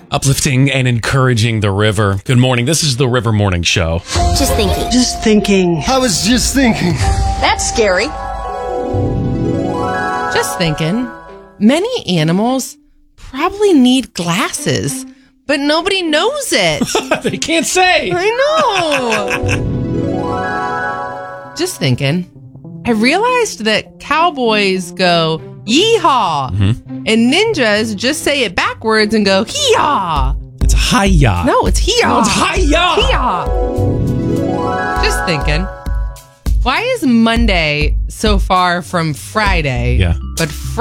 uplifting and encouraging the river. Good morning. This is the River Morning Show. Just thinking. Just thinking. I was just thinking. That's scary. Just thinking. Many animals probably need glasses, but nobody knows it. They can't say. I know. Just thinking. I realized that cowboys go yeehaw, and ninjas just say it backwards and go hee-haw. It's hi-ya. No, it's hee-haw. No, it's hi-ya. Hee-haw. Just thinking. Why is Monday so far from Friday? Yeah. But